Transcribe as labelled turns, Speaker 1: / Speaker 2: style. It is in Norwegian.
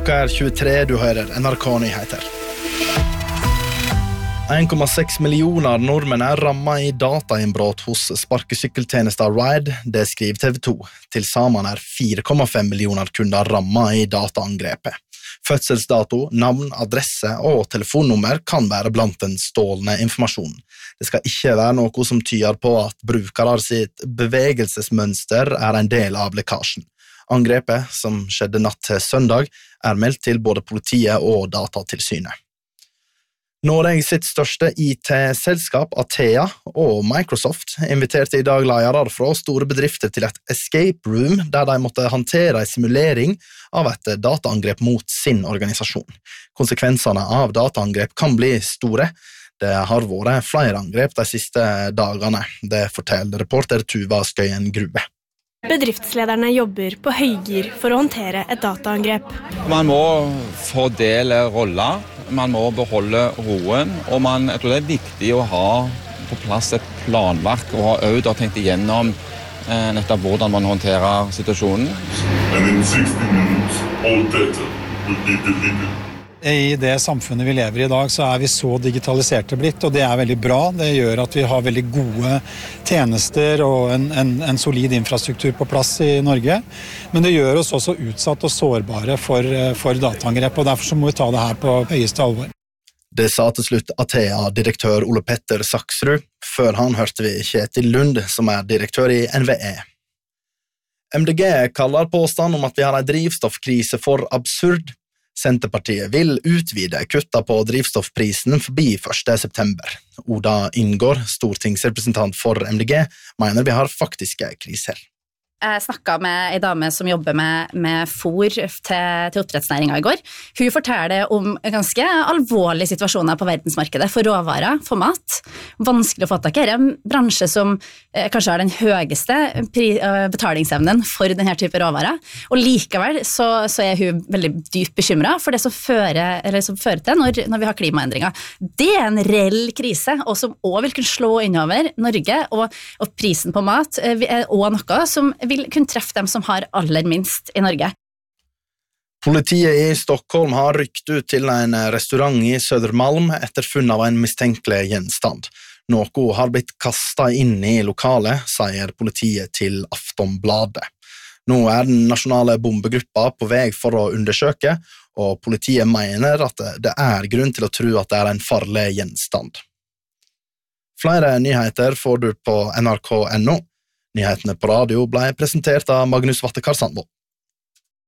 Speaker 1: Klokka 23, du hører NRK Nyheter. 1,6 millioner nordmenn rammet i datainnbrott hos sparkesykkeltjenesten Ride, det skriver TV 2. Til sammen 4,5 millioner kunder rammet i dataangrepet. Fødselsdato, navn, adresse og telefonnummer kan være blant den stålne informasjonen. Det skal ikke være noe som tyder på at brukere sitt bevegelsesmønster en del av lekkasjen. Angrepet, som skjedde natt til søndag, meldt til både politiet og Datatilsynet. Norge sitt største IT-selskap, Atea, og Microsoft inviterte i dag ledere fra store bedrifter til et escape room, der de måtte håndtere en simulering av et dataangrep mot sin organisasjon. Konsekvensene av dataangrep kan bli store. Det har vært flere angrep de siste dagene, det forteller reporter Tuva Skøyen Grube.
Speaker 2: Bedriftslederne jobber på høygir for å håndtere et dataangrep.
Speaker 3: Man må fordele roller, man må beholde roen, og jeg tror det er viktig å ha på plass et planverk og ha også tenkt igjennom nettopp hvordan man håndterer situasjonen.
Speaker 4: And in 60 minutes, all data will be deleted.
Speaker 5: I det samfunnet vi lever i dag så vi så digitaliserte blitt, og det veldig bra. Det gjør at vi har veldig gode tjenester og en solid infrastruktur på plass i Norge. Men det gjør oss også utsatt og sårbare for dataangrep, og derfor så må vi ta det her på høyeste alvor.
Speaker 1: Det sa til slutt Atea-direktør Ole Petter Saksrud. Før han hørte vi Kjetil Lund, som direktør i NVE. MDG kaller påstand om at vi har en drivstoffkrise for absurd. Senterpartiet vil utvide kutta på drivstoffprisen forbi 1. september. Oda Ingår, stortingsrepresentant for MDG, mener vi har faktiske kriser.
Speaker 6: Jeg snakket med en dame som jobber med fôr til oppdrettsnæringen i går. Hun forteller om ganske alvorlige situasjoner på verdensmarkedet for råvarer, for mat. Vanskelig å få tak i. Det en bransje som kanskje har den høyeste betalingsevnen for denne type råvarer. Og likevel så hun veldig dypt bekymret for det som fører til når vi har klimaendringer. Det en reell krise, og som også vil kunne slå innover Norge, og prisen på mat også noe som vil kunne treffe dem som har aller minst i Norge.
Speaker 1: Politiet i Stockholm har rykt ut til en restaurant i Södermalm etter funn av en mistenkelig gjenstand. Noe har blitt kastet inn i lokalet, sier politiet til Aftonbladet. Nå den nasjonale bombegruppa på vei for å undersøke, og politiet mener at det grunn til å tro at det en farlig gjenstand. Flere nyheter får du på nrk.no. Nyhetene på radio ble presentert av Magnus Vatte Karsandbo.